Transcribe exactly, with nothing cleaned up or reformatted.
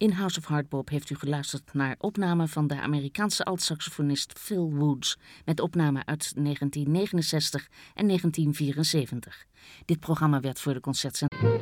In House of Hardbop heeft u geluisterd naar opnamen van de Amerikaanse altsaxofonist Phil Woods, met opnamen uit negentien negenenzestig en negentien vierenzeventig. Dit programma werd voor de Concertzender